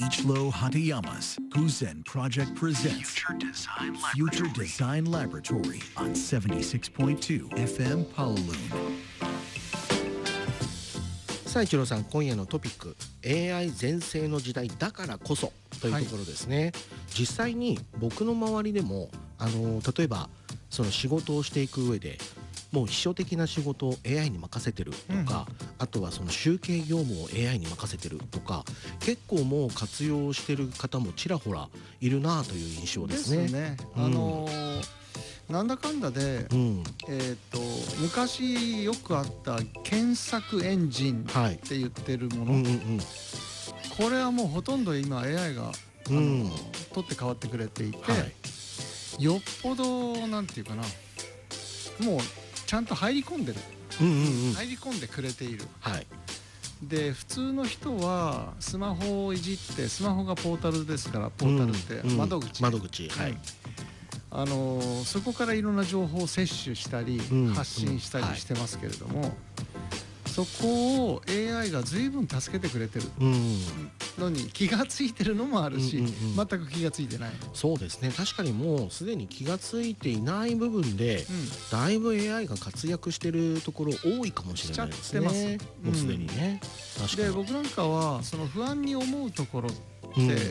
Ichiro Hatayama's Guzen Project presents Future Design Laboratory on 76.2 FM Paoloon。 さあ一郎さん、今夜のトピック AI 全盛の時代だからこそというところですね、実際に僕の周りでも例えばその仕事をしていく上でもう秘書的な仕事を AI に任せてるとか、あとはその集計業務を AI に任せてるとか、結構もう活用してる方もちらほらいるなという印象ですね。 ですね。なんだかんだで、昔よくあった検索エンジンって言ってるもの、これはもうほとんど今 AI が取って代わってくれていて、よっぽどなんていうかな、もうちゃんと入り込んでる、入り込んでくれている、で普通の人はスマホをいじって、スマホがポータルですから、ポータルって窓口、そこからいろんな情報を摂取したり、発信したりしてますけれども、そこを AI が随分助けてくれてるのに気がついてるのもあるし、全く気がついてない。 そうですね、確かにもうすでに気がついていない部分で、だいぶ AI が活躍してるところ多いかもしれないですね。もうすでにね。確かに。 で僕なんかはその不安に思うところって、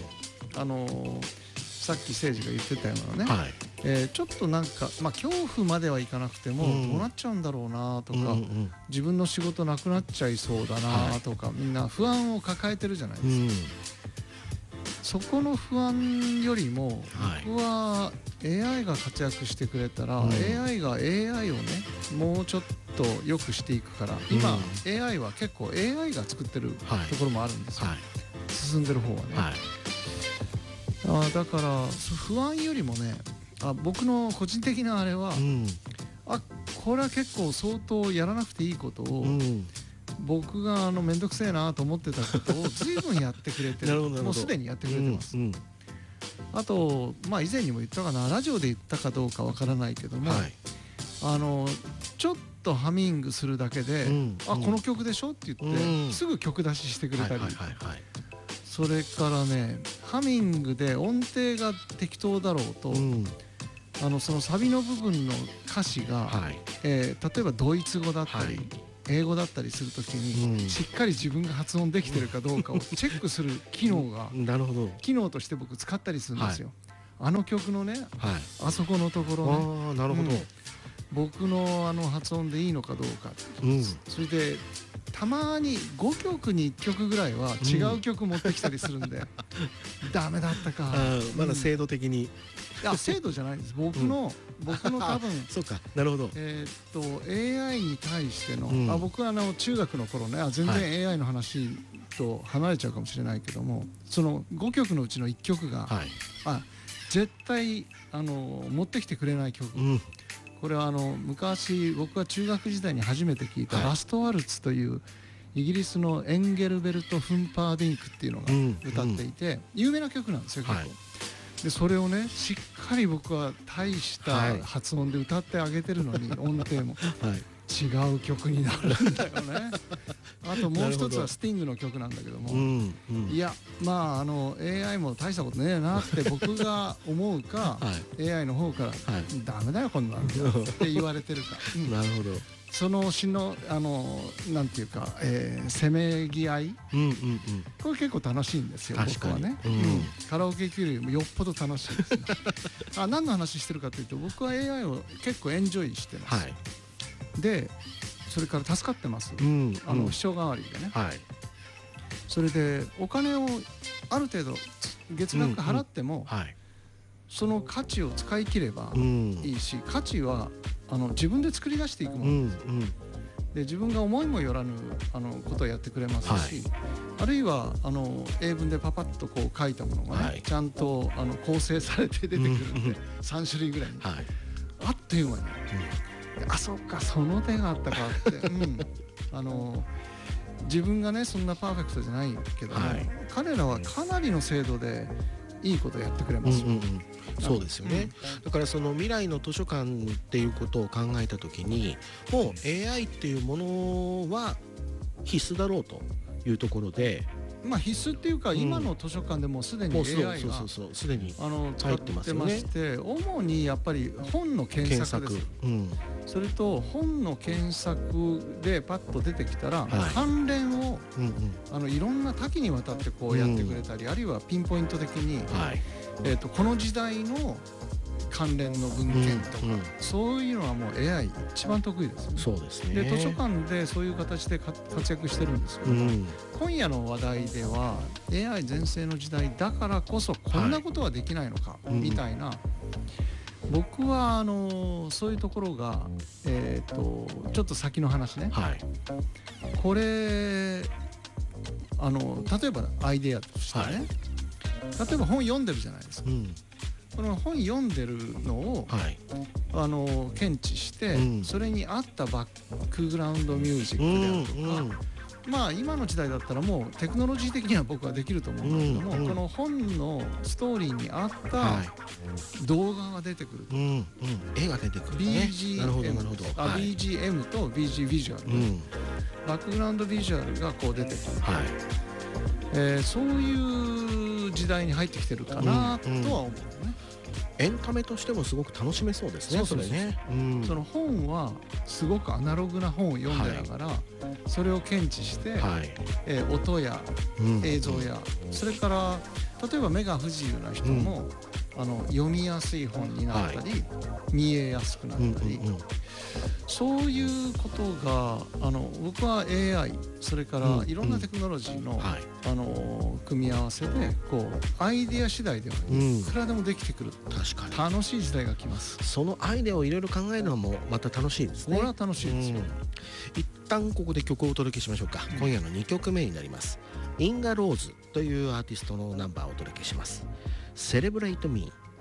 さっき誠司が言ってたようなね、ちょっとなんか、恐怖まではいかなくても、どうなっちゃうんだろうなとか、自分の仕事なくなっちゃいそうだなとか、みんな不安を抱えてるじゃないですか。そこの不安よりも、僕は AI が活躍してくれたら、AI が AI をね、もうちょっと良くしていくから、今、AI は結構 AI が作ってるところもあるんですよ、進んでる方はね。だから不安よりもね、僕の個人的なあれは、これは結構相当やらなくていいことを、僕がめんどくせえなと思ってたことを随分やってくれてるもうすでにやってくれてます。あと以前にも言ったかな、ラジオで言ったかどうかわからないけども、ちょっとハミングするだけで、この曲でしょって言って、すぐ曲出ししてくれたり、それからね、ハミングで音程が適当だろうと、そのサビの部分の歌詞が、例えばドイツ語だったり、英語だったりするときに、しっかり自分が発音できてるかどうかをチェックする機能が機能として僕使ったりするんですよ。あの曲のね、あそこのところね、僕の発音でいいのかどうか、それでたまに5曲に1曲ぐらいは違う曲持ってきたりするんで、ダメだったか、 まだ制度的に、 いや制度じゃないんです。僕の多分そうか、なるほど。 AI に対しての、僕は中学の頃ね、全然 AI の話と離れちゃうかもしれないけども、その5曲のうちの1曲が、絶対持ってきてくれない曲、これは昔僕が中学時代に初めて聞いたラストワルツというイギリスのエンゲルベルト・フンパーディンクっていうのが歌っていて、有名な曲なんですよ結構。でそれをね、しっかり僕は大した発音で歌ってあげてるのに、音程も違う曲になるんだよね。あともう一つはスティングの曲なんだけども、いやAI も大したことねえなって僕が思うか、AI の方からダメだよこんなんって言われてるか、 なるほど。 その詩のなんていうか、せめぎ合い、これ結構楽しいんですよ僕はね。カラオケ行くよりもよっぽど楽しいですね。何の話してるかというと、僕は AI を結構エンジョイしてます。でそれから助かってます、秘書代わりでね。それでお金をある程度月額払っても、その価値を使い切ればいいし、価値は自分で作り出していくものです。で自分が思いもよらぬことをやってくれますし、あるいは英文でパパッとこう書いたものがね、ちゃんと構成されて出てくるんで、3種類ぐらいに、あっという間に、そうか、その手があったかって、自分がねそんなパーフェクトじゃないけども、彼らはかなりの精度でいいことやってくれますよ。 そうですよね。だからその未来の図書館っていうことを考えた時に、もう AI っていうものは必須だろうというところで、 まあ必須っていうか、今の図書館でもすでに AI がすでに使ってまして、主にやっぱり本の検索です。それと本の検索でパッと出てきたら、関連をいろんな多岐にわたってこうやってくれたり、あるいはピンポイント的にこの時代の関連の文献とか、そういうのはもう AI 一番得意ですね。 そうですね。 で図書館でそういう形で活躍してるんですけども、今夜の話題では AI 全盛の時代だからこそこんなことはできないのか、みたいな、僕はそういうところがちょっと先の話ね、これ例えばアイデアとしてね、例えば本読んでるじゃないですか。この本読んでるのを、検知して、それに合ったバックグラウンドミュージックであるとか、まあ今の時代だったらもうテクノロジー的には僕はできると思うんだけども、この本のストーリーに合った動画が出てくると、 絵が出てくるね。 BGM と BG ビジュアル、バックグラウンドビジュアルがこう出てくる、そういう時代に入ってきてるかなとは思うね。 エンタメとしてもすごく楽しめそうですね。それね。 その本はすごくアナログな本を読んでながら、それを検知して、音や映像や、それから例えば目が不自由な人も、読みやすい本になったり、見えやすくなったり、そういうことが僕は AI それからいろんなテクノロジーの、組み合わせでこうアイデア次第ではいくらでもできてくる、 確かに楽しい時代が来ます。 そのアイデアをいろいろ考えるのもまた楽しいですね。 これは楽しいですよ。 一旦ここで曲をお届けしましょうか。今夜の2曲目になります。インガローズというアーティストのナンバーをお届けします。セレブレイトミー。